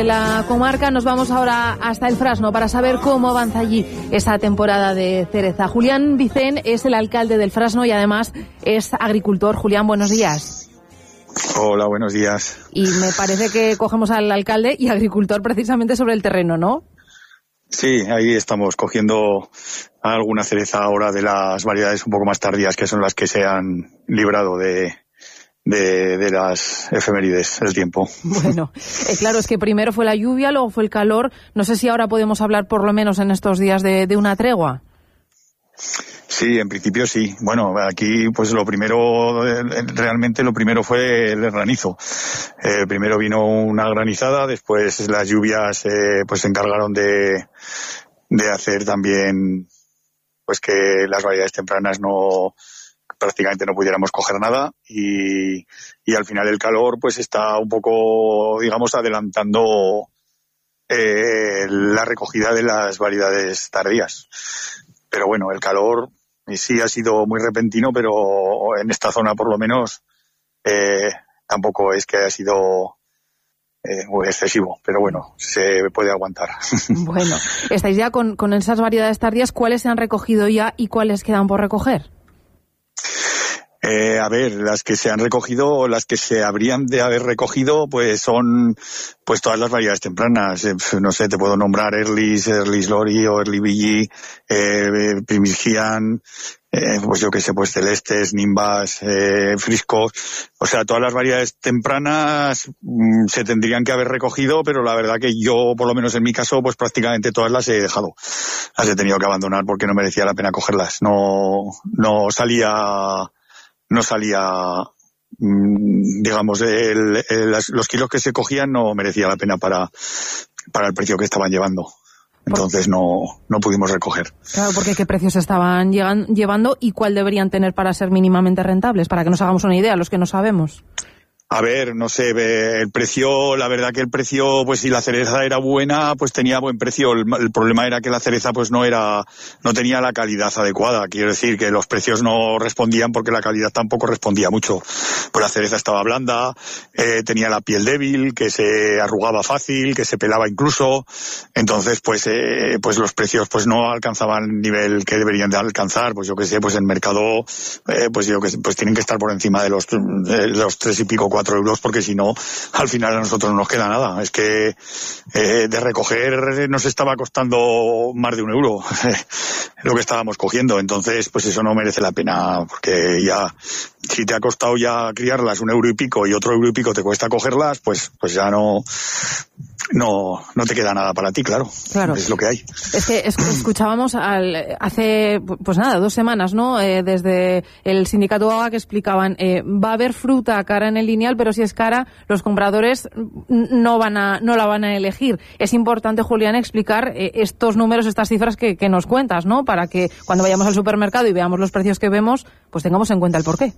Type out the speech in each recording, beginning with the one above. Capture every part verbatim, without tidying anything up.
De la comarca nos vamos ahora hasta el Frasno para saber cómo avanza allí esa temporada de cereza. Julián Vicén es el alcalde del Frasno y además es agricultor. Julián, buenos días. Hola, buenos días. Y me parece que cogemos al alcalde y agricultor precisamente sobre el terreno, ¿no? Sí, ahí estamos cogiendo alguna cereza ahora de las variedades un poco más tardías, que son las que se han librado de... De, de las efemérides del tiempo. Bueno, eh, claro, es que primero fue la lluvia, luego fue el calor. No sé si ahora podemos hablar por lo menos en estos días de, de una tregua. Sí, en principio sí. Bueno, aquí pues lo primero, realmente lo primero fue el granizo. Eh, primero vino una granizada, después las lluvias eh, pues se encargaron de, de hacer también pues que las variedades tempranas no prácticamente no pudiéramos coger nada y, y al final el calor pues está un poco, digamos, adelantando eh, la recogida de las variedades tardías. Pero bueno, el calor sí ha sido muy repentino, pero en esta zona por lo menos eh, tampoco es que haya sido eh, muy excesivo, pero bueno, se puede aguantar. Bueno, estáis ya con, con esas variedades tardías. ¿Cuáles se han recogido ya y cuáles quedan por recoger? Eh, a ver, las que se han recogido, las que se habrían de haber recogido, pues son pues todas las variedades tempranas. Eh, no sé, te puedo nombrar Earlis, Earlis Lori o Early Billy, eh, Primigian, eh, pues yo qué sé, pues Celestes, Nimbas, eh, Friscos. O sea, todas las variedades tempranas mmm, se tendrían que haber recogido, pero la verdad que yo, por lo menos en mi caso, pues prácticamente todas las he dejado. Las he tenido que abandonar porque no merecía la pena cogerlas. No, no salía... no salía, digamos, el, el, los kilos que se cogían no merecía la pena para, para el precio que estaban llevando. Entonces no, no pudimos recoger. Claro, porque qué precios estaban llegan, llevando y cuál deberían tener para ser mínimamente rentables, para que nos hagamos una idea, los que no sabemos. A ver, no sé, el precio, la verdad que el precio, pues si la cereza era buena, pues tenía buen precio. El, el problema era que la cereza pues no era, no tenía la calidad adecuada. Quiero decir que los precios no respondían porque la calidad tampoco respondía mucho. Pues la cereza estaba blanda, eh, tenía la piel débil, que se arrugaba fácil, que se pelaba incluso. Entonces, pues, eh, pues los precios pues no alcanzaban el nivel que deberían de alcanzar. Pues yo que sé, pues en mercado, eh, pues yo que sé, pues tienen que estar por encima de los, de los tres y pico, cuatro euros, porque si no, al final a nosotros no nos queda nada. Es que eh, de recoger nos estaba costando más de un euro lo que estábamos cogiendo. Entonces, pues eso no merece la pena, porque ya, si te ha costado ya criarlas un euro y pico y otro euro y pico te cuesta cogerlas, pues, pues ya no... No, no te queda nada para ti, claro. Claro. Es lo que hay. Es que escuchábamos al, hace, pues nada, dos semanas, ¿no? Eh, desde el sindicato A que explicaban, eh, va a haber fruta cara en el lineal, pero si es cara, los compradores no van a, no la van a elegir. Es importante, Julián, explicar eh, estos números, estas cifras que, que nos cuentas, ¿no? Para que cuando vayamos al supermercado y veamos los precios que vemos, pues tengamos en cuenta el porqué.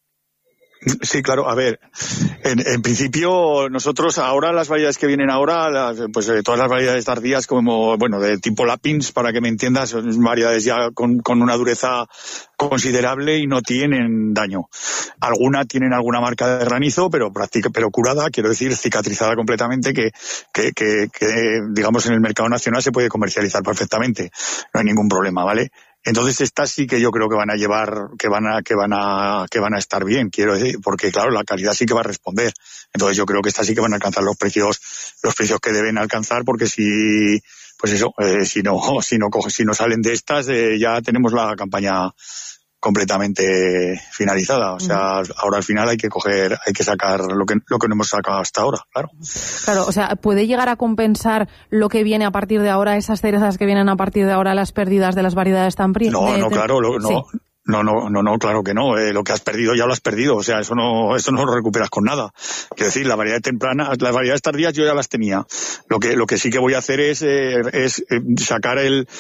Sí, claro. A ver, en, en principio nosotros ahora las variedades que vienen ahora, las, pues eh, todas las variedades tardías como, bueno, de tipo Lapins, para que me entiendas, son variedades ya con, con una dureza considerable y no tienen daño. Algunas tienen alguna marca de granizo, pero práctica, pero curada, quiero decir, cicatrizada completamente, que, que, que, que digamos en el mercado nacional se puede comercializar perfectamente. No hay ningún problema, ¿vale? Entonces estas sí que yo creo que van a llevar, que van a, que van a, que van a estar bien, quiero decir, porque claro, la calidad sí que va a responder. Entonces yo creo que estas sí que van a alcanzar los precios, los precios que deben alcanzar, porque si, pues eso, eh, si no, si no coge, si no salen de estas, eh, ya tenemos la campaña completamente finalizada. O sea, ahora al final hay que coger, hay que sacar lo que lo que no hemos sacado hasta ahora, claro. Claro, o sea, ¿puede llegar a compensar lo que viene a partir de ahora, esas cerezas que vienen a partir de ahora, las pérdidas de las variedades tan primas? No, no, claro, lo, no. Sí. No, no, no, no, claro que no. Eh, lo que has perdido ya lo has perdido. O sea, eso no, eso no lo recuperas con nada. Quiero decir, la variedad temprana, las variedades tardías yo ya las tenía. Lo que, lo que sí que voy a hacer es, eh, es eh, sacar el,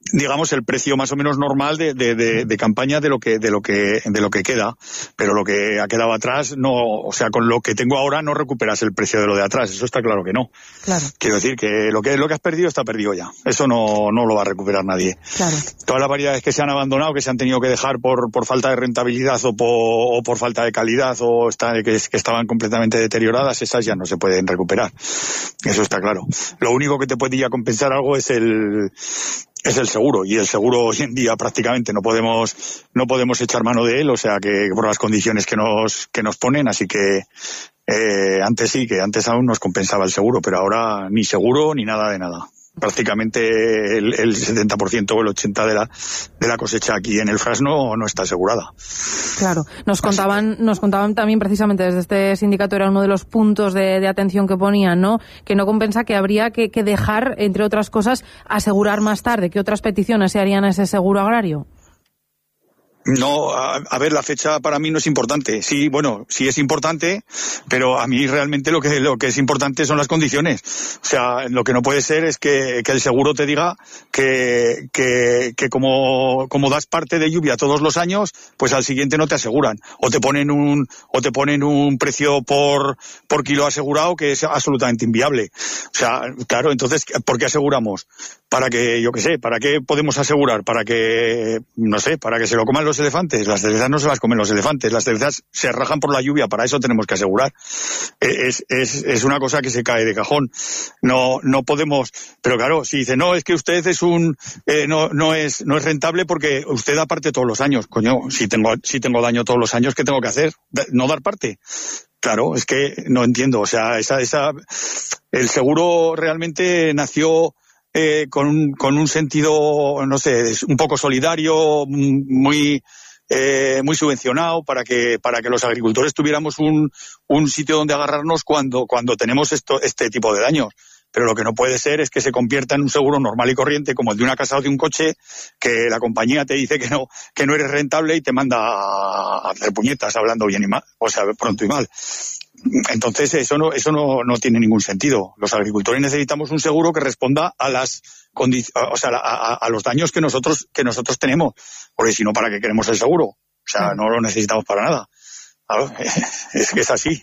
digamos el precio más o menos normal de, de, de, de campaña de lo que de lo que de lo que queda, pero lo que ha quedado atrás no, o sea, con lo que tengo ahora no recuperas el precio de lo de atrás, eso está claro que no. Claro. Quiero decir que lo que lo que has perdido está perdido ya, eso no no lo va a recuperar nadie. Claro. Todas las variedades que se han abandonado, que se han tenido que dejar por por falta de rentabilidad o por, o por falta de calidad o está, que, que estaban completamente deterioradas, esas ya no se pueden recuperar, eso está claro. Lo único que te podría compensar algo es el es el seguro, y el seguro hoy en día prácticamente no podemos no podemos echar mano de él, o sea que por las condiciones que nos que nos ponen, así que eh, antes sí, que antes aún nos compensaba el seguro, pero ahora ni seguro ni nada de nada. Prácticamente el, el setenta por ciento o el ochenta por ciento de la de la cosecha aquí en el Frasno no está asegurada. Claro, nos contaban nos contaban también precisamente desde este sindicato, era uno de los puntos de, de atención que ponían, ¿no? Que no compensa, que habría que, que dejar, entre otras cosas, asegurar más tarde. ¿Qué otras peticiones se harían a ese seguro agrario? No, a, a ver, la fecha para mí no es importante. Sí, bueno, sí es importante, pero a mí realmente lo que lo que es importante son las condiciones. O sea, lo que no puede ser es que, que el seguro te diga que, que, que como, como das parte de lluvia todos los años, pues al siguiente no te aseguran. O te ponen un, o te ponen un precio por, por kilo asegurado que es absolutamente inviable. O sea, claro, entonces, ¿por qué aseguramos? Para que, yo qué sé, ¿para qué podemos asegurar? Para que, no sé, para que se lo coman los elefantes. Las cerezas no se las comen los elefantes, las cerezas se rajan por la lluvia, para eso tenemos que asegurar. Es, es, es una cosa que se cae de cajón. No, no podemos, pero claro, si dice, no, es que usted es un, eh, no, no es, no es rentable porque usted da parte todos los años. Coño, si tengo, si tengo daño todos los años, ¿qué tengo que hacer? ¿No dar parte? Claro, es que no entiendo, o sea, esa, esa, el seguro realmente nació Eh, con, un, con un sentido, no sé, un poco solidario, muy eh, muy subvencionado para que para que los agricultores tuviéramos un, un sitio donde agarrarnos cuando cuando tenemos esto este tipo de daños. Pero lo que no puede ser es que se convierta en un seguro normal y corriente como el de una casa o de un coche, que la compañía te dice que no que no eres rentable y te manda a hacer puñetas hablando bien y mal, o sea, pronto y mal. Entonces eso no eso no, no tiene ningún sentido. Los agricultores necesitamos un seguro que responda a las condi- o sea, a, a los daños que nosotros que nosotros tenemos, porque si no, ¿para qué queremos el seguro? O sea, no lo necesitamos para nada. Claro, es que es así.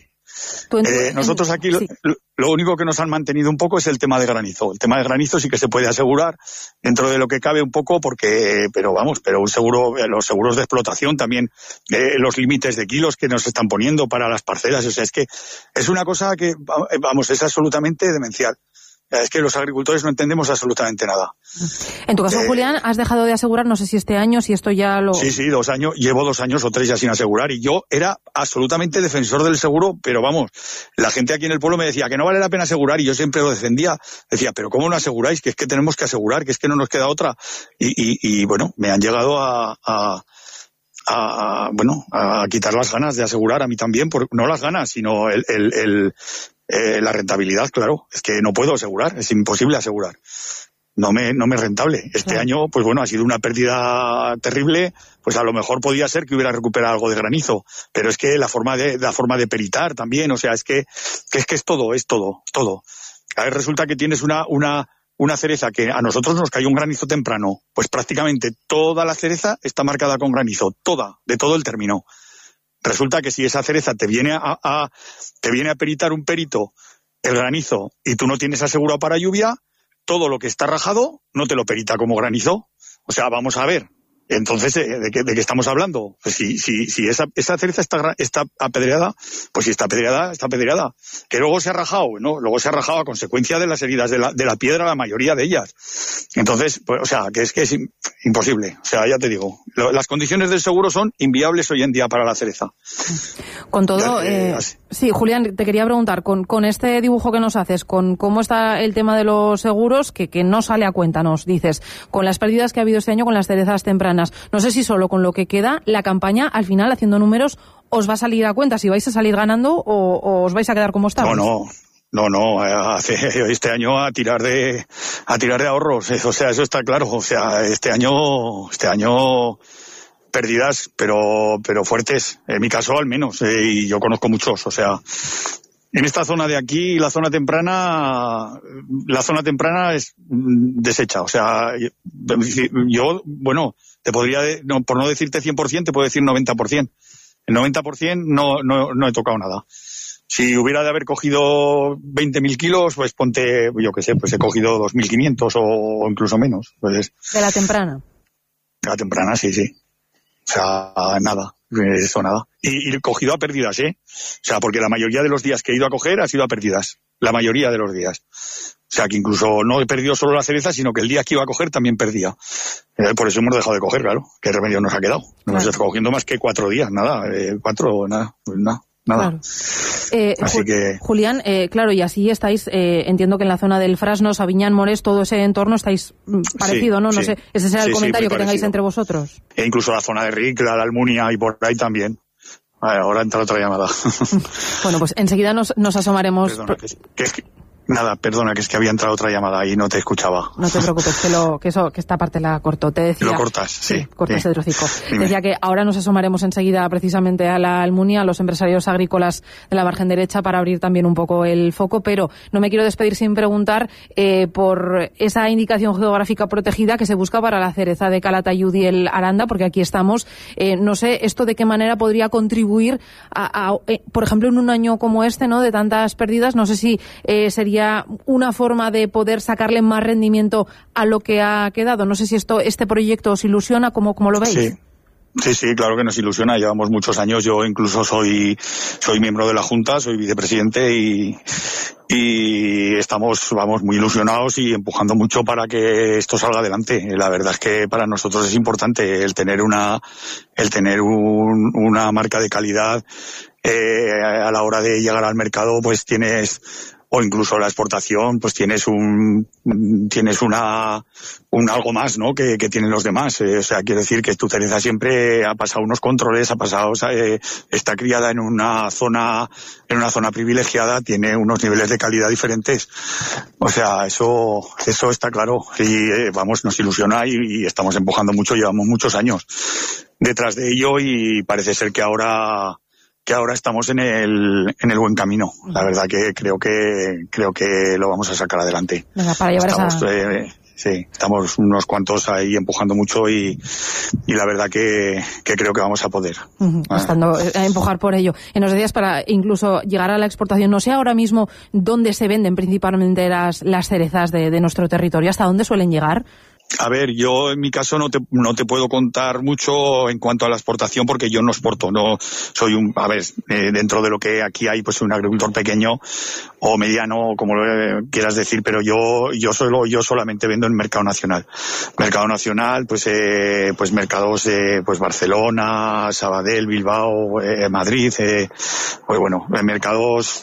Eh, nosotros aquí lo, lo único que nos han mantenido un poco es el tema de granizo. El tema de granizo sí que se puede asegurar dentro de lo que cabe un poco, porque, pero vamos, pero un seguro, los seguros de explotación también, eh, los límites de kilos que nos están poniendo para las parcelas, o sea, es que es una cosa que, vamos, es absolutamente demencial. Es que los agricultores no entendemos absolutamente nada. En tu caso, eh, Julián, has dejado de asegurar, no sé si este año, si esto ya lo... Sí, sí, dos años, llevo dos años o tres ya sin asegurar, y yo era absolutamente defensor del seguro, pero vamos, la gente aquí en el pueblo me decía que no vale la pena asegurar, y yo siempre lo defendía. Decía, pero ¿cómo no aseguráis? Que es que tenemos que asegurar, que es que no nos queda otra. Y, y, y bueno, me han llegado a... a A, bueno, a quitar las ganas de asegurar a mí también, por, no las ganas, sino el, el, el eh, la rentabilidad, claro. Es que no puedo asegurar, es imposible asegurar. No me, no me es rentable. Este claro. año, pues bueno, ha sido una pérdida terrible, pues a lo mejor podía ser que hubiera recuperado algo de granizo, pero es que la forma de, la forma de peritar también, o sea, es que, que es que es todo, es todo, todo. A ver, resulta que tienes una, una, una cereza que a nosotros nos cayó un granizo temprano, pues prácticamente toda la cereza está marcada con granizo, toda, de todo el término. Resulta que si esa cereza te viene a, a te viene a peritar un perito el granizo y tú no tienes asegurado para lluvia, todo lo que está rajado no te lo perita como granizo. O sea, vamos a ver. Entonces, ¿de qué, de qué estamos hablando? Pues si, si, si esa, esa cereza está, está apedreada, pues si está apedreada, está apedreada. Que luego se ha rajado, ¿no? Luego se ha rajado a consecuencia de las heridas de la, de la piedra, la mayoría de ellas. Entonces, pues, o sea, que es que es imposible. O sea, ya te digo, lo, las condiciones del seguro son inviables hoy en día para la cereza. Con todo, eh, sí, Julián, te quería preguntar, con, con este dibujo que nos haces, con cómo está el tema de los seguros, que, que no sale a cuenta, nos dices, con las pérdidas que ha habido este año con las cerezas tempranas. No sé si solo con lo que queda, la campaña, al final, haciendo números, os va a salir a cuenta, si vais a salir ganando o, o os vais a quedar como estáis. No, no. No, no, hace, este año a tirar de, a tirar de ahorros, o sea, eso está claro, o sea, este año, este año, pérdidas, pero, pero fuertes, en mi caso al menos, eh, y yo conozco muchos, o sea, En esta zona de aquí, la zona temprana, la zona temprana es deshecha. O sea, yo, bueno, te podría, no, por no decirte cien por ciento, te puedo decir noventa por ciento. El noventa por ciento no, no, no he tocado nada. Si hubiera de haber cogido veinte mil kilos, pues ponte, yo qué sé, pues he cogido dos mil quinientos o incluso menos. Pues, ¿de la temprana? De la temprana, sí, sí. O sea, nada, eso nada. Y, y cogido a pérdidas, ¿eh? O sea, porque la mayoría de los días que he ido a coger ha sido a pérdidas. La mayoría de los días. O sea, que incluso no he perdido solo la cereza, sino que el día que iba a coger también perdía. Eh, por eso hemos dejado de coger, claro. ¿Qué remedio nos ha quedado? No hemos estado cogiendo más que cuatro días, nada. Eh, cuatro, nada, pues nada. Nada. Claro. Eh, así Ju- que... Julián, eh, claro, y así estáis, eh, entiendo que en la zona del Frasno, Sabiñán, Mores, todo ese entorno estáis mm, parecido, sí, ¿no? No sí. sé, ese será sí, el comentario sí, que tengáis parecido. entre vosotros. E incluso la zona de Ric, la de Almunia y por ahí también. Vale, ahora entra otra llamada. Bueno, pues enseguida nos, nos asomaremos. Perdona, que es, que es que... Nada, perdona, que es que había entrado otra llamada y no te escuchaba. No te preocupes, que, lo, que, eso, que esta parte la corto. Te decía, lo cortas, sí. sí cortas sí. ese trocico. Dime. Decía que ahora nos asomaremos enseguida precisamente a la Almunia, a los empresarios agrícolas de la margen derecha, para abrir también un poco el foco, pero no me quiero despedir sin preguntar eh, por esa indicación geográfica protegida que se busca para la cereza de Calatayud y el Aranda, porque aquí estamos. Eh, no sé, esto de qué manera podría contribuir a, a eh, por ejemplo, en un año como este, ¿no?, de tantas pérdidas, no sé si eh, sería una forma de poder sacarle más rendimiento a lo que ha quedado. No sé si esto, este proyecto os ilusiona, ¿cómo, cómo lo veis? Sí. Sí, sí, claro que nos ilusiona. Llevamos muchos años. Yo incluso soy soy miembro de la Junta, soy vicepresidente y y estamos, vamos, muy ilusionados y empujando mucho para que esto salga adelante. La verdad es que para nosotros es importante el tener una el tener un, una marca de calidad. Eh, a la hora de llegar al mercado, pues tienes, o incluso la exportación, pues tienes un tienes una un algo más, ¿no?, que, que tienen los demás. Eh, o sea, quiero decir que tu cereza siempre ha pasado unos controles, ha pasado, eh, está criada en una zona en una zona privilegiada, tiene unos niveles de calidad diferentes. O sea, eso eso está claro y eh, vamos, nos ilusiona y, y estamos empujando mucho, llevamos muchos años detrás de ello y parece ser que ahora que ahora estamos en el en el buen camino. La verdad que creo que creo que lo vamos a sacar adelante. Venga, para llevar estamos, esa... eh, sí, estamos unos cuantos ahí empujando mucho y, y la verdad que, que creo que vamos a poder. Uh-huh, ah. Estando a empujar por ello. Y nos decías, para incluso llegar a la exportación, no sé ahora mismo dónde se venden principalmente las, las cerezas de, de nuestro territorio, ¿hasta dónde suelen llegar? A ver, yo en mi caso no te no te puedo contar mucho en cuanto a la exportación porque yo no exporto, no soy un, a ver, eh, dentro de lo que aquí hay, pues soy un agricultor pequeño o mediano, como lo eh, quieras decir, pero yo yo solo yo solamente vendo en mercado nacional. Mercado nacional, pues eh, pues mercados eh, pues Barcelona, Sabadell, Bilbao, eh, Madrid, eh, pues bueno, mercados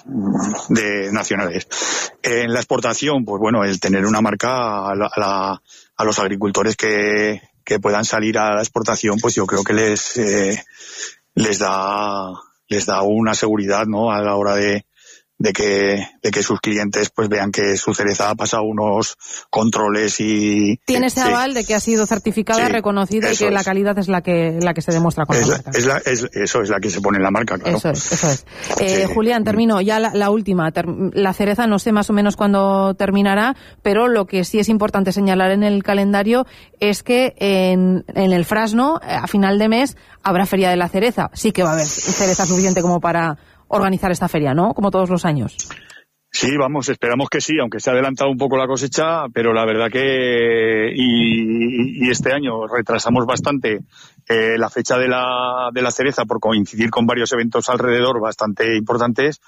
de nacionales. En la exportación, pues bueno, el tener una marca a la, a la a los agricultores que, que puedan salir a la exportación, pues yo creo que les eh, les da les da una seguridad, ¿no?, a la hora de de que de que sus clientes pues vean que su cereza ha pasado unos controles y tiene ese sí. aval de que ha sido certificada, sí, reconocida y que es. la calidad es la que la que se demuestra con es la la, marca. Es la, es, eso es la que se pone en la marca, claro. Eso es, eso es. Eh, sí. Julián, termino ya la, la última. Ter, la cereza no sé más o menos cuándo terminará, pero lo que sí es importante señalar en el calendario es que en, en el Frasno, a final de mes, habrá Feria de la Cereza. Sí que va a haber cereza suficiente como para organizar esta feria, ¿no?, como todos los años. Sí, vamos, esperamos que sí, aunque se ha adelantado un poco la cosecha, pero la verdad que y, y este año retrasamos bastante eh, la fecha de la de la cereza por coincidir con varios eventos alrededor bastante importantes,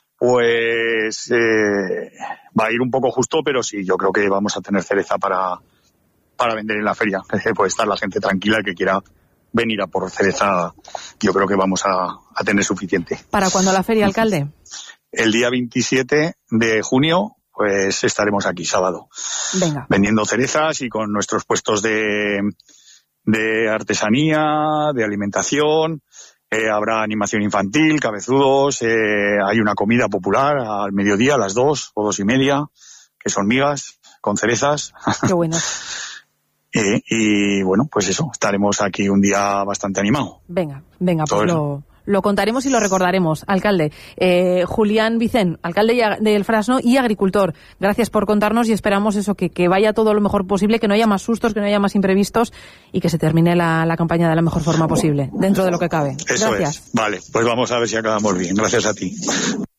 pues eh, va a ir un poco justo, pero sí, yo creo que vamos a tener cereza para para vender en la feria. Puede estar la gente tranquila que quiera venir a por cereza, yo creo que vamos a, a tener suficiente. ¿Para cuándo la feria, alcalde? El día veintisiete de junio, pues estaremos aquí, sábado. Venga. Vendiendo cerezas y con nuestros puestos de, de artesanía, de alimentación. Eh, habrá animación infantil, cabezudos, eh, hay una comida popular al mediodía, a las dos o dos y media, que son migas con cerezas. Qué bueno. Y, y bueno, pues eso, estaremos aquí un día bastante animado. Venga, venga, pues lo, lo contaremos y lo recordaremos. Alcalde, eh, Julián Vicent, alcalde del Fresno y agricultor, gracias por contarnos y esperamos eso, que, que vaya todo lo mejor posible, que no haya más sustos, que no haya más imprevistos y que se termine la, la campaña de la mejor forma posible, dentro de lo que cabe. Eso Gracias. es. Vale, pues vamos a ver si acabamos bien. Gracias a ti.